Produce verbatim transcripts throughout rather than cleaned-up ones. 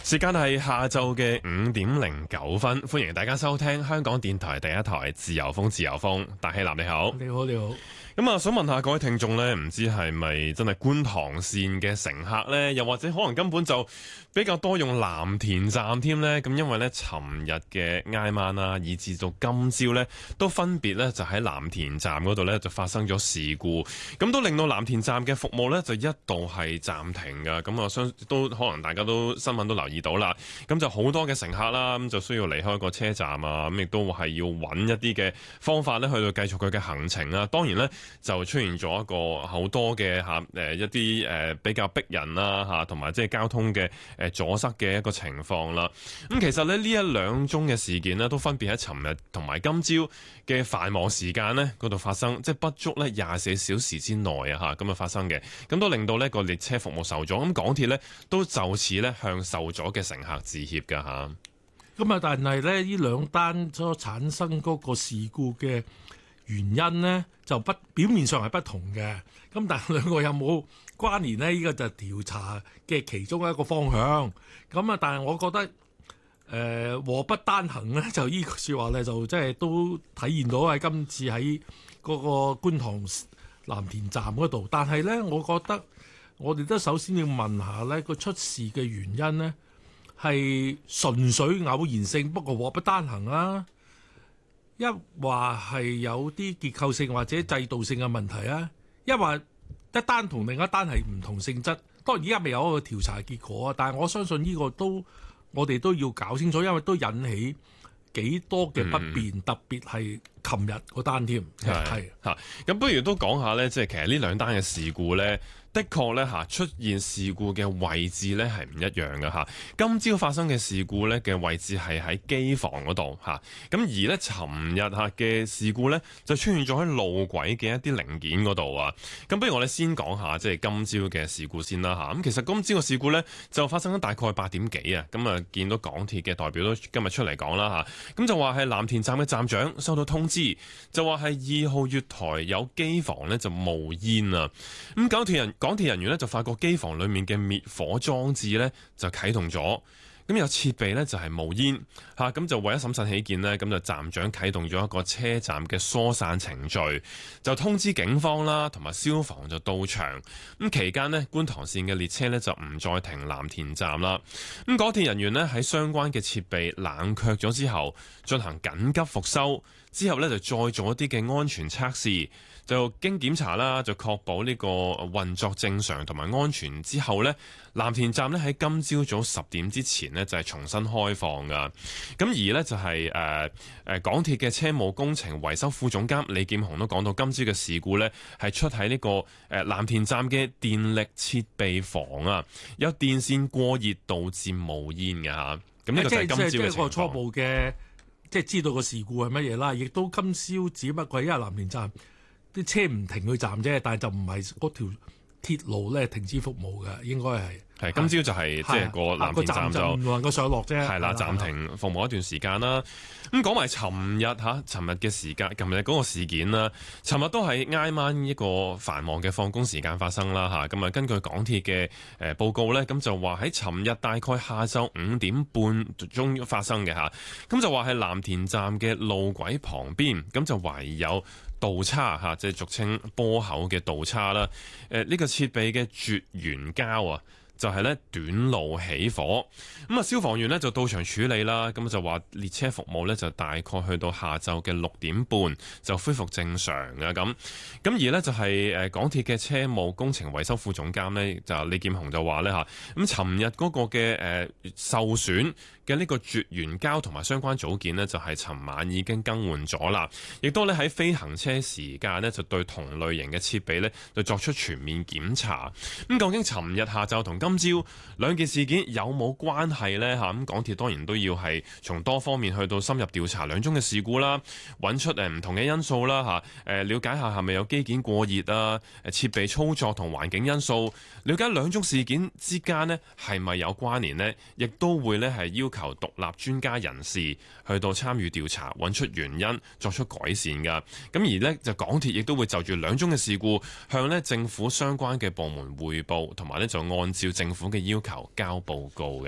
時間係下晝嘅五點零九分，歡迎大家收聽香港電台第一台自由風自由風。大希南你好。 你好，你好。 咁啊，想問下各位聽眾呢，唔知係咪真係觀塘線嘅乘客呢？又或者可能根本就比較多用藍田站添呢？咁因為呢，尋日嘅挨晚啊，以至到今朝呢，都分別呢就喺藍田站嗰度呢就發生咗事故，咁都令到藍田站嘅服務呢就一度係暫停㗎。咁我相都可能大家都新聞都留意到啦。咁就好多嘅乘客啦，咁就需要離開個車站啊，咁亦都係要揾一啲嘅方法呢去到繼續佢嘅行程啊。當然呢，就出現咗一個好多嘅嚇誒一啲誒比較逼人啦嚇，同埋即係交通嘅誒阻塞嘅一個情況啦。咁其實咧呢一兩宗嘅事件呢，都分別喺尋日同埋今朝嘅繁忙時間呢嗰度發生，即係不足咧廿四小時之內啊嚇咁啊發生嘅，咁都令到呢個列車服務受阻。咁港鐵呢，都就此呢向受阻嘅乘客致歉㗎嚇。 咁啊，但係咧呢兩單所產生嗰個事故嘅原因呢，就不表面上係不同嘅，咁但係兩個有冇關聯呢？呢、這個就係調查嘅其中一個方向。咁啊，但係我覺得誒禍、呃、不單行呢，就呢句説話呢，就即係都體現到喺今次喺嗰個觀塘藍田站嗰度。但係呢，我覺得我哋都首先要問下呢個出事嘅原因呢，係純粹偶然性，不過禍不單行啊。一話係有啲結構性或者制度性嘅問題啊，一話一單同另一單係唔同性質。當然而家未有一個調查結果啊，但係我相信呢個都我哋都要搞清楚，因為都引起幾多嘅不便，嗯、特別係琴日嗰單添。係嚇，咁不如都講下呢，即係其實呢兩單嘅事故呢，的確咧嚇出現事故嘅位置咧係唔一樣嘅嚇。今朝發生嘅事故咧嘅位置係喺機房嗰度嚇，咁而咧尋日嚇嘅事故咧就出現咗喺路軌嘅一啲零件嗰度啊。咁不如我哋先講下即係今朝嘅事故先啦嚇。咁其實今朝嘅事故咧就發生咗大概八點幾啊。咁啊見到港鐵嘅代表都今日出嚟講啦嚇。咁就話係藍田站嘅站長收到通知，就話係二號月台有機房咧就冒煙啊。咁港鐵人。港鐵人員咧就發覺機房裏面嘅滅火裝置咧就啟動咗，咁有設備咧就係冒煙嚇，咁就為咗審慎起見呢，咁就站長啟動咗一個車站嘅疏散程序，就通知警方啦，同埋消防就到場。咁期間呢，觀塘線嘅列車咧就唔再停藍田站啦。咁港鐵人員呢，喺相關嘅設備冷卻咗之後，進行緊急復修，之後咧就再做一啲嘅安全測試。就經檢查啦，就確保呢個運作正常同埋安全之後呢，藍田站呢喺今朝早十點之前呢就係重新開放噶。咁而呢就係誒誒港鐵嘅車務工程維修副總監李劍雄都講到，今朝嘅事故呢係出喺呢個誒藍田站嘅電力設備房啊，有電線過熱導致冒煙嘅嚇。咁呢個就係今朝嘅情況。即係個初步嘅，即係知道個事故係乜嘢啦。亦都今朝只不過係因為藍田站啲車唔停去站啫，但係就唔係嗰條鐵路咧停止服務嘅，應該係。係今朝就係即係個藍田站就唔能夠上落啫。 係啦，暫停服務一段時間啦。咁講埋尋日嚇，尋日嘅時間，琴日嗰個事件啦。尋日都係挨晚一個繁忙嘅放工時間發生啦嚇。咁啊，根據港鐵嘅誒報告咧，咁就話喺尋日大概下晝五點半鐘發生嘅嚇。咁就話係藍田站嘅路軌旁邊，咁就懷疑有導叉嚇，即係俗稱波口嘅導叉啦。誒、這、呢個設備嘅絕緣膠啊，就係咧短路起火，咁啊消防員呢就到場處理啦，咁就話列車服務呢就大概去到下晝嘅六點半就恢復正常嘅咁，咁而呢就係誒港鐵嘅車務工程維修副總監呢，就李劍雄就話呢嚇，咁尋日嗰個嘅誒受損嘅呢個絕緣膠同埋相關組件呢，就係尋晚已經更換咗啦，亦都咧喺非行車時間呢，就對同類型嘅設備呢，就作出全面檢查，咁究竟尋日下晝同今朝兩件事件有冇關係呢？嚇，咁港鐵當然都要係從多方面去到深入調查兩宗嘅事故啦，揾出誒唔同嘅因素啦嚇，誒了解下係咪有機件過熱啊、誒設備操作同環境因素，了解兩宗事件之間呢係咪有關聯呢？亦都會呢係要求獨立專家人士去到參與調查，揾出原因，作出改善㗎。咁而呢，就港鐵亦都會就住兩宗嘅事故向呢政府相關嘅部門彙報，同埋呢就按照政府嘅要求交報告嘅。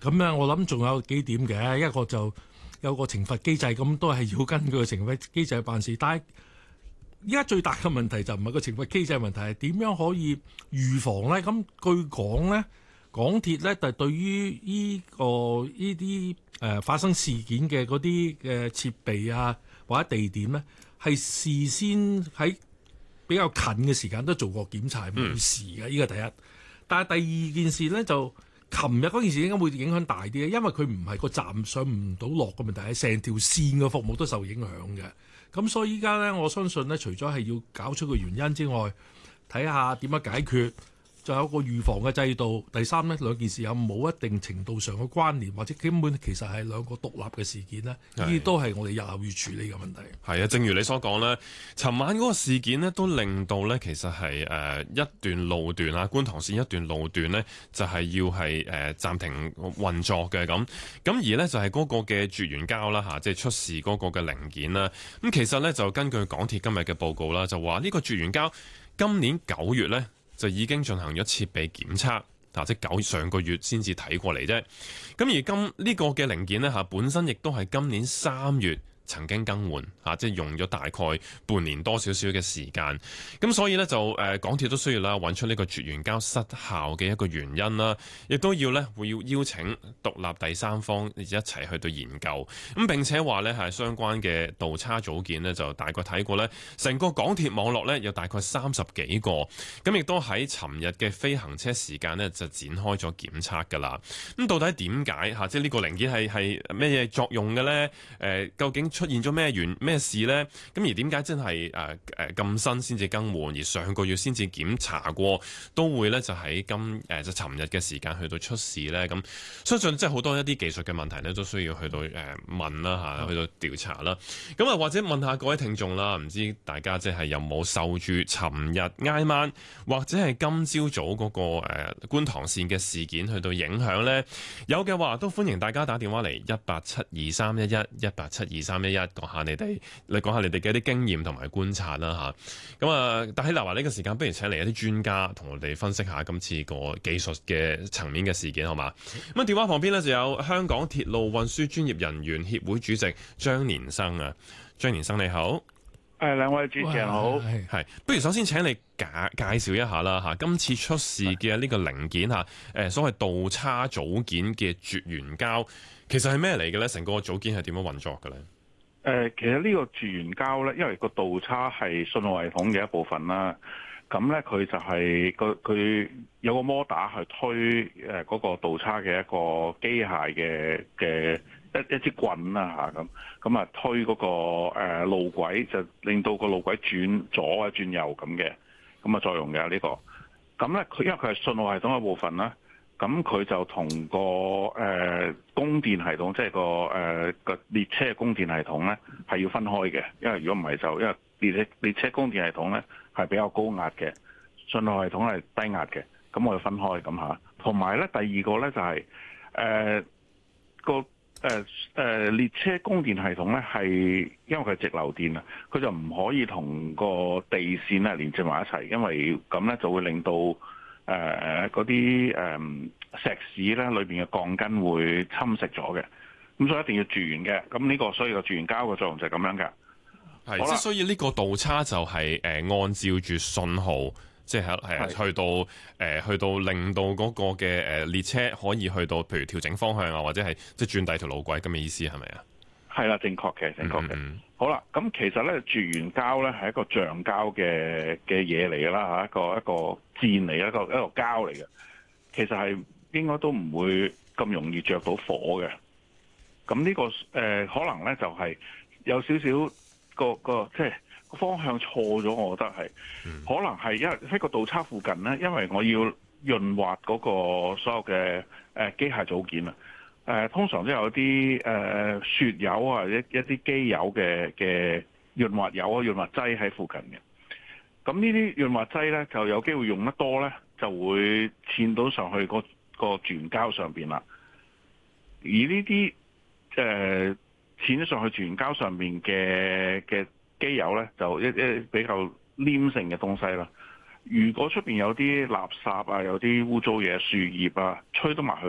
咁咧我諗仲有幾點嘅，一個就有個懲罰機制，咁都係要根據個懲罰機制辦事。但係依家最大嘅問題就唔係個懲罰機制問題，係點樣可以預防咧？咁據講咧，港鐵咧就對於呢個呢啲誒發生事件嘅嗰啲嘅設備啊或者地點咧，係事先喺比較近嘅時間都做過檢查，冇事嘅。呢個第一。但係第二件事咧，就琴日嗰件事應該會影響大啲嘅，因為佢唔係個站上唔到落嘅問題，係成條線嘅服務都受影響嘅。咁所以依家咧，我相信咧，除咗係要搞出個原因之外，睇下點樣解決。仲有個預防嘅制度。第三呢，兩件事有冇一定程度上嘅關聯，或者根本其實係兩個獨立嘅事件呢？呢啲都係我哋日後要處理嘅問題。 係啊，正如你所講啦，尋晚嗰個事件呢，都令到呢其實係誒一段路段啊，觀塘線一段路段呢，就係要係誒暫停運作嘅咁。咁而呢，就係嗰個嘅絕緣膠啦嚇，即係出事嗰個嘅零件啦。咁其實呢，就根據港鐵今日嘅報告啦，就話呢個絕緣膠今年九月呢，就已經進行咗設備檢測，啊，即九上個月先至睇過嚟啫。咁而今呢個嘅零件呢，嚇，本身亦都係今年三月曾經更換，嚇，即係用咗大概半年多少少嘅時間。咁所以呢，就誒港鐵都需要啦揾出呢個絕緣膠失效嘅一個原因啦，亦都要呢會要邀請獨立第三方一齊去到研究。咁並且話呢係相關嘅導叉組件呢，就大概睇過呢成個港鐵網絡呢有大概三十幾個。咁亦都喺尋日嘅非行車時間呢，就展開咗檢測㗎啦。咁到底點解嚇？即係呢個零件係係咩嘢作用嘅呢？誒，究竟出現咗咩原咩事呢？咁而點解真係誒誒咁新先至更換，而上個月先至檢查過，都會咧就喺今誒就尋日嘅時間去到出事呢？咁相信即係好多一啲技術嘅問題呢，都需要去到誒問啦嚇，去到調查啦。咁啊或者問下各位聽眾啦，唔知大家即係有冇受住尋日挨晚或者係今朝早嗰個誒觀塘線嘅事件去到影響呢？有嘅話都歡迎大家打電話嚟一八七二三一一一八七二三一一講下你哋，你講下你哋嘅一啲經驗同埋觀察啦嚇。咁啊，但喺嗱話呢個時間，不如請嚟一啲專家同我哋分析下今次個技術嘅層面嘅事件，好嘛？咁啊，電話旁邊呢就有香港鐵路運輸專業人員協會主席張年生啊，張年生你好。 誒，兩位主持人好。 係，不如首先請你介介紹一下啦嚇，今次出事嘅呢個零件嚇，誒所謂導叉組件嘅絕緣膠，其實係咩嚟嘅咧？成個組件係點樣運作嘅咧？ 誒，其實呢個絕緣膠咧，因為個導叉係信號系統嘅一部分啦，咁咧佢就係個佢有個摩打去推誒嗰個導叉嘅一個機械嘅嘅一一支棍啦嚇，咁咁啊推嗰個誒路軌，就令到個路軌轉左啊轉右咁嘅咁啊作用嘅呢個。咁咧佢因為佢係信號系統一部分啦。咁佢就同個誒供電系統，即係個誒個列車嘅供電系統咧，係要分開嘅。因為如果唔係就因為列列車供電系統咧係比較高壓嘅，信號系統係低壓嘅。咁我要分開咁嚇。同埋咧第二個咧就係誒個誒誒列車供電系統咧係因為佢係直流電啊，佢就唔可以同個地線咧連接埋一齊，因為咁咧就會令到誒誒嗰啲誒石屎咧裏邊嘅鋼筋會侵蝕咗嘅，咁所以一定要絕緣嘅。咁呢個所以個絕緣膠嘅作用就係咁樣嘅。 係，即係所以呢個導叉就係誒按照住信號，即係係去到誒、呃、去到令到嗰個嘅誒列車可以去到，譬如調整方向啊，或者係即係轉第二條路軌咁嘅意思係咪啊？係啦，正確嘅，正確嘅。嗯、好啦，咁其實咧絕緣膠咧係一個橡膠嘅嘅嘢嚟㗎啦嚇，一個一個箭嚟，一個一個膠嚟嘅。其實係應該都唔會咁容易着到火嘅。咁呢、這個誒、呃、可能咧就係、是、有少少個個即係個方向錯咗，我覺得係、嗯、可能係因為喺個導叉附近咧，因為我要潤滑嗰個所有嘅誒機械組件啊。誒、呃、通常都有啲誒、呃、雪油啊，一一啲機油嘅嘅潤滑油啊、潤滑劑喺附近嘅。咁呢啲潤滑劑咧，就有機會用得多咧，就會濺到上去個個絕緣膠上邊啦。而呢啲誒濺咗上去絕緣膠上邊嘅嘅機油咧，就一一比較黏性嘅東西啦。如果出邊有啲垃圾啊，有啲污糟嘢、樹葉啊，吹得埋去咧，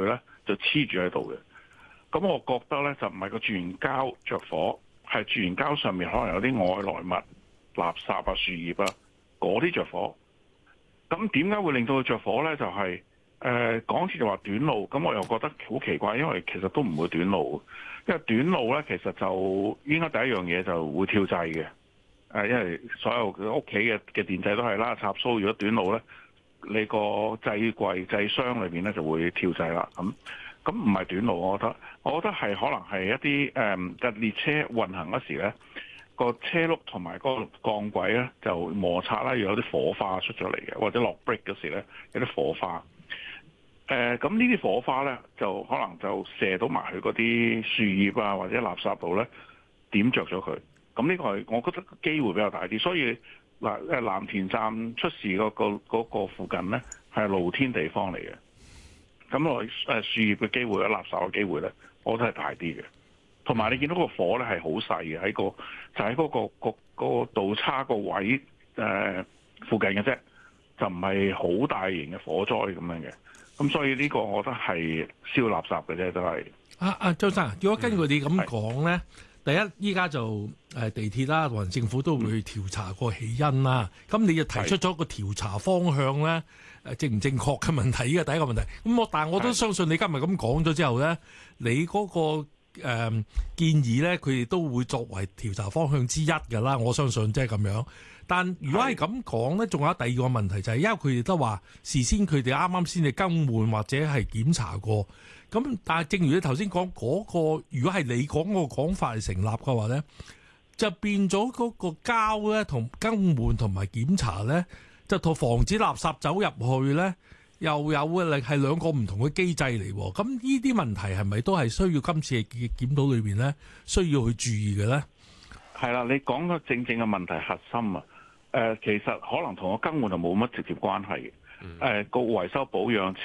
就黐住喺度嘅。咁我覺得咧就唔係個絕緣膠着火，係絕緣膠上面可能有啲外來物、垃圾啊、樹葉啊嗰啲着火。咁點解會令到佢着火咧？就係、是、誒、呃、港鐵就話短路，咁我又覺得好奇怪，因為其實都唔會短路，因為短路咧其實就應該第一樣嘢就會跳掣嘅。誒，因為所有屋企嘅嘅電掣都係啦，插蘇如果短路咧，你個掣櫃掣箱裏邊咧就會跳掣啦。咁咁唔係短路，我覺得，我覺得係可能係一啲誒嘅列車運行嗰時咧，個車轆同埋嗰個鋼軌咧就摩擦啦，要有啲火花出咗嚟嘅，或者落 brake 嗰時咧有啲火花。誒咁呢啲火花咧就可能就射到埋去嗰啲樹葉啊或者垃圾度咧，點着咗佢。咁呢個係我覺得機會比較大啲，所以嗱誒藍田站出事嗰個嗰個附近咧係露天地方嚟嘅，咁我誒樹葉嘅機會、垃圾嘅機會咧，我覺得係大啲嘅。同埋你見到個火咧係好細嘅，喺個就喺嗰個個嗰個道叉個位誒附近嘅啫，就唔係好大型嘅火災咁樣嘅。咁所以呢個我覺得係燒垃圾嘅啫，都係。啊啊，周生，如果根據你咁講咧？第一，依家就誒地鐵啦，同埋政府都會調查個起因啦。咁、嗯、你就提出咗個調查方向咧，誒正唔正確嘅問題？依個第一個問題。咁我但係我都相信你今日咁講咗之後咧，你嗰、那個誒、呃、建議咧，佢哋都會作為調查方向之一㗎啦。我相信即係咁樣。但如果係咁講咧，仲有第二個問題就係、是，因為佢哋都話事先佢哋啱啱先至更換或者係檢查過。咁但係正如你頭先講嗰個，如果係你講個講法係成立嘅話咧，就變咗嗰個膠咧同更換同埋檢查咧，就同防止垃圾走入去咧，又有嘅力係兩個唔同嘅機制嚟。咁呢啲問題係咪都係需要今次嘅檢討裏邊咧，需要去注意嘅咧？ 係啦，你講個正正嘅問題核心啊！誒、呃，其實可能同我更換就冇乜直接關係嘅。誒、呃，個維修保養車